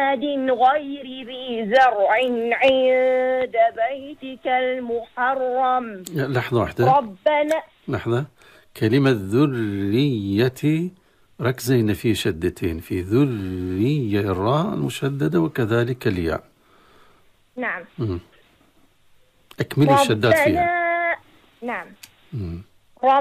واد غير ذي زرع عند بيتك المحرم. لحظة واحدة، ربنا. لحظة. كلمة ذرية ركزين في شدتين، في ذرية الراء المشددة وكذلك الياء. نعم. أكمل الشدات فيها. نعم.